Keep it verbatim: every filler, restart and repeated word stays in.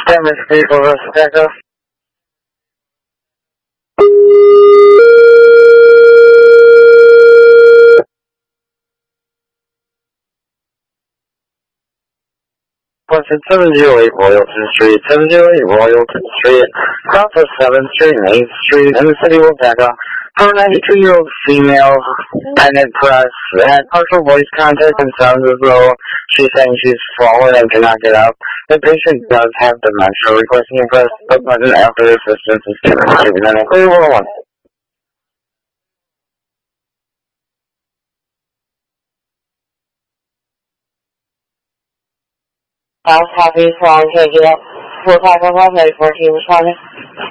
Damage vehicle, Los Echo. seven zero eight Royalton Street, seven zero eight Royalton Street, south of seventh Street, eighth Street, in the city of Wapaga. For a ninety-two-year-old female, Pennant Press, had partial voice contact and sounds as though she's saying she's fallen and cannot get up. The patient does have dementia, requesting a press the button after assistance is given. Clear one one. I was happy, so I'm taking it. We'll talk about that fourteen responding.